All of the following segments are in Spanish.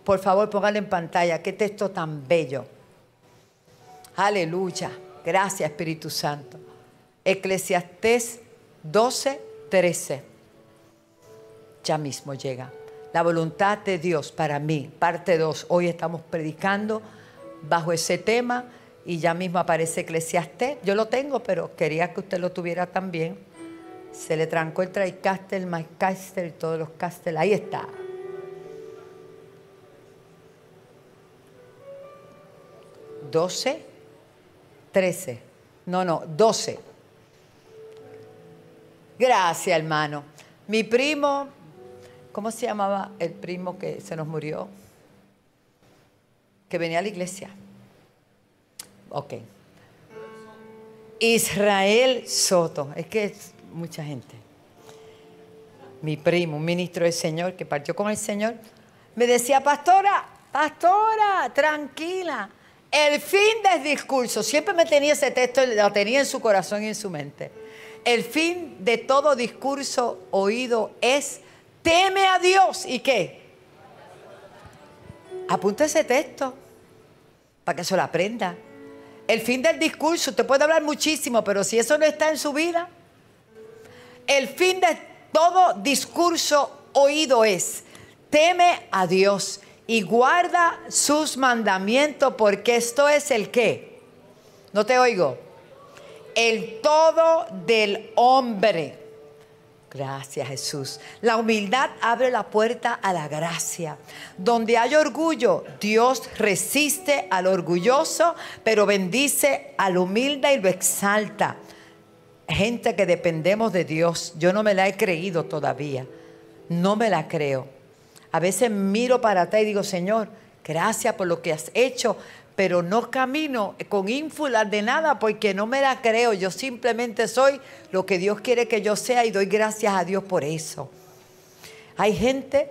Por favor, póngalo en pantalla. Qué texto tan bello. Aleluya. Gracias, Espíritu Santo. Eclesiastés 12:13. Ya mismo llega. La voluntad de Dios para mí, parte 2. Hoy estamos predicando bajo ese tema y ya mismo aparece Eclesiastés. Yo lo tengo, pero quería que usted lo tuviera también. Se le trancó el TriCaster, el MyCaster y todos los caster. Ahí está. 12:13. No, 12. Gracias, hermano. Mi primo, ¿cómo se llamaba el primo que se nos murió? Que venía a la iglesia. Ok. Israel Soto. Es que es mucha gente. Mi primo, un ministro del Señor que partió con el Señor, me decía, pastora, tranquila. El fin del discurso, siempre me tenía ese texto, lo tenía en su corazón y en su mente. El fin de todo discurso oído es, teme a Dios. ¿Y qué? Apunta ese texto para que se lo aprenda. El fin del discurso, usted puede hablar muchísimo, pero si eso no está en su vida, el fin de todo discurso oído es, teme a Dios y guarda sus mandamientos, porque esto es el ¿qué? No te oigo. El todo del hombre. Gracias, Jesús. La humildad abre la puerta a la gracia. Donde hay orgullo, Dios resiste al orgulloso, pero bendice al humilde y lo exalta. Gente que dependemos de Dios. Yo no me la he creído todavía. No me la creo. A veces miro para atrás y digo, Señor, gracias por lo que has hecho, pero no camino con ínfulas de nada porque no me la creo. Yo simplemente soy lo que Dios quiere que yo sea y doy gracias a Dios por eso. Hay gente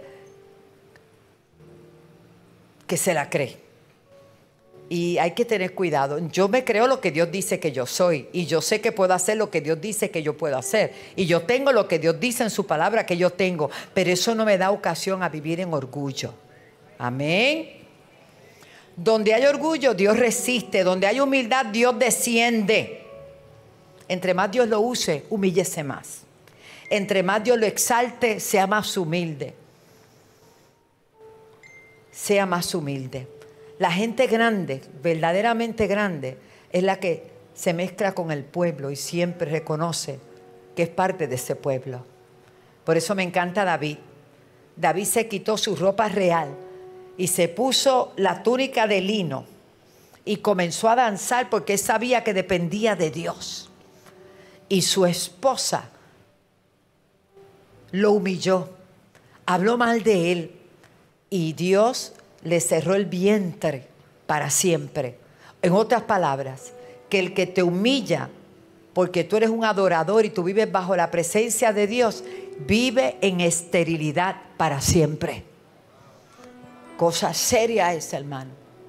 que se la cree y hay que tener cuidado. Yo me creo lo que Dios dice que yo soy y yo sé que puedo hacer lo que Dios dice que yo puedo hacer y yo tengo lo que Dios dice en su palabra que yo tengo, pero eso no me da ocasión a vivir en orgullo. Amén. Donde hay orgullo, Dios resiste. Donde hay humildad, Dios desciende. Entre más Dios lo use, humíllese más. Entre más Dios lo exalte, sea más humilde. Sea más humilde. La gente grande, verdaderamente grande, es la que se mezcla con el pueblo y siempre reconoce que es parte de ese pueblo. Por eso me encanta David. David se quitó su ropa real y se puso la túnica de lino y comenzó a danzar porque él sabía que dependía de Dios. Y su esposa lo humilló, habló mal de él y Dios le cerró el vientre para siempre. En otras palabras, que el que te humilla porque tú eres un adorador y tú vives bajo la presencia de Dios, vive en esterilidad para siempre. Cosa seria es, hermano.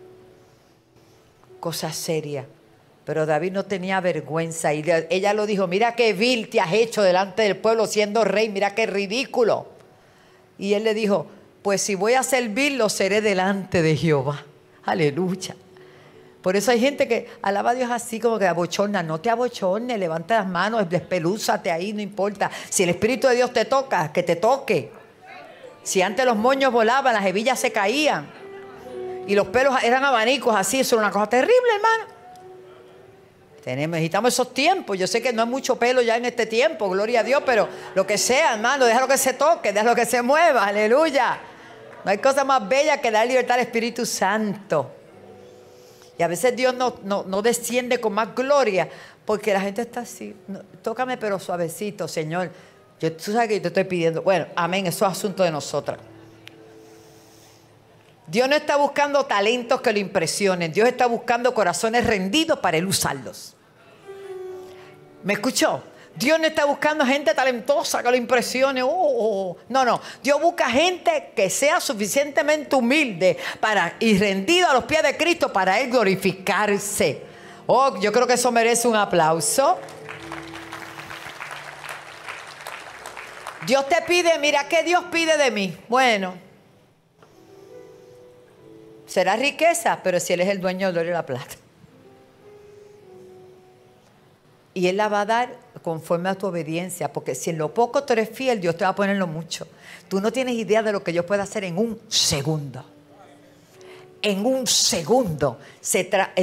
Cosa seria. Pero David no tenía vergüenza. Y ella lo dijo, mira qué vil te has hecho delante del pueblo siendo rey. Mira qué ridículo. Y él le dijo, pues si voy a ser vil, lo seré delante de Jehová. Aleluya. Por eso hay gente que alaba a Dios así como que abochorna. No te abochornes, levanta las manos, despelúzate ahí, no importa. Si el Espíritu de Dios te toca, que te toque. Si antes los moños volaban, las hebillas se caían y los pelos eran abanicos así, eso era una cosa terrible, hermano. Necesitamos esos tiempos. Yo sé que no hay mucho pelo ya en este tiempo, gloria a Dios, pero lo que sea, hermano, déjalo que se toque, déjalo que se mueva, aleluya. No hay cosa más bella que dar libertad al Espíritu Santo. Y a veces Dios no desciende con más gloria porque la gente está así. No, tócame pero suavecito, Señor. Tú sabes que yo te estoy pidiendo. Bueno, amén, eso es asunto de nosotras. Dios no está buscando talentos que lo impresionen. Dios está buscando corazones rendidos para Él usarlos. ¿Me escuchó? Dios no está buscando gente talentosa que lo impresione. No. Dios busca gente que sea suficientemente humilde y rendido a los pies de Cristo para Él glorificarse. Yo creo que eso merece un aplauso. Dios te pide, mira, ¿qué Dios pide de mí? Bueno, Será riqueza, pero si Él es el dueño del oro y la plata. Y Él la va a dar conforme a tu obediencia, porque si en lo poco tú eres fiel, Dios te va a poner en lo mucho. Tú no tienes idea de lo que Dios puede hacer en un segundo. En un segundo